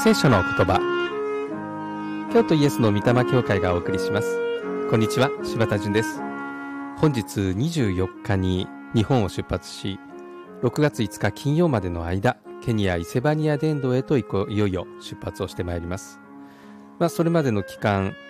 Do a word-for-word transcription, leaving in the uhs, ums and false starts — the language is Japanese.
聖書の言葉、京都イエスの御霊教会がお送りします。こんにちは、柴田純です。本日にじゅうよっかに日本を出発し、ろくがついつか金曜までの間、ケニア・イセバニア伝道へといよいよ出発をしてまいります。まあ、それまでの期間、